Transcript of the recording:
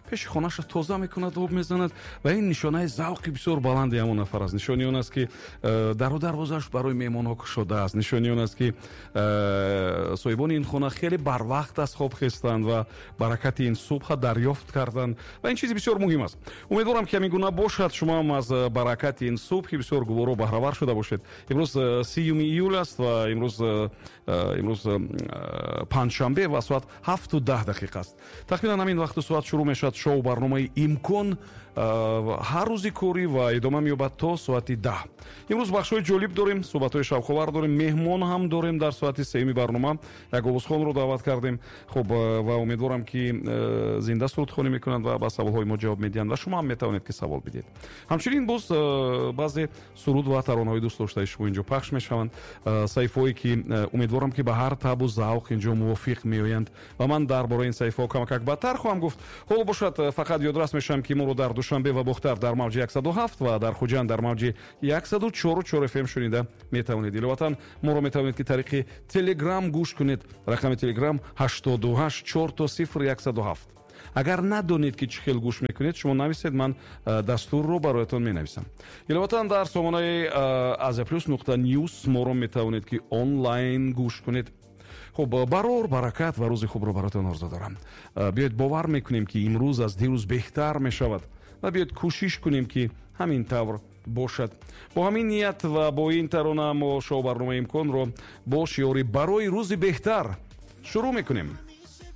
пеши хонаша тоза мекунад, об мезанад ва ин нишонаи завқи бисёр баланди ҳамон нафар аст. нишони он аст ки дару дарвозааш барои меҳмонҳо кушодааст. нишони он аст ки соҳибони ин хона хеле барвақт аз хоб хестанд ва баракати ин субҳа дарёфт карданд ва ин чизи бисёр муҳим аст. умедворам ки ҳамин гуна бошад, шумо ҳам аз баракати ин субҳи бисёр гуворо баҳравар шуда бошед. имрӯз 30 июл аст ва имрӯз панҷшанбе ва соат 7:10 аст. тахминан ҳамин вақту соат шурӯъ мешавад шоу барномаи имкон ҳар рӯзи корӣ ва идома меёбад то соати 10. имрӯз бахшҳои ҷолиб дорем, суҳбатҳои шавқовар дорем, меҳмон ҳам дорем. дар соати сеюми барнома як овозхонро даъват кардем. хуб ва умедворам ки зинда сурудхонӣ мекунанд ва ба саволҳои мо ҷавоб медиҳанд ва шумо ҳам метавонед ки савол бидед. ҳамчунин боз баъзе суруд ва таронаҳои дӯст доштаи шумо инҷо пахш мешаванд, саҳифаҳое ки умедворам ки ба ҳар табу завқ инҷо мувофиқ меоянд ва ман дар бораи ин саҳифаҳо камакак баъдтар хоҳам гуфт. ҳоло бошад, фақат ёдрас мешавам ки моро дар душанбе ва бухтар дар мавҷи 107 ва дар хуҷанд дар мавҷи 104 FM шунида метавонед. иловатан моро метавонед ки тариқи телеграм гӯш кунед. рақами телеграм 88 4 0107. агар надонед ки чӣ хел гӯш мекунед, шумо нависед, ман дастурро бароятон менависам. иловатан дар сомонаи azaplus.news моро метавонед ки онлайн гӯш кунед. хуб, барор, баракат ва рӯзи хубро баротон орзу дорам. биёед бовар мекунем ки имрӯз аз дирӯз беҳтар мешавад ва биёед кӯшиш кунем ки ҳамин тавр бошад. бо ҳамин ният ва бо ин тарона мо шоу барномаи имконро бо шиёри барои рӯзи беҳтар шурӯъ мекунем.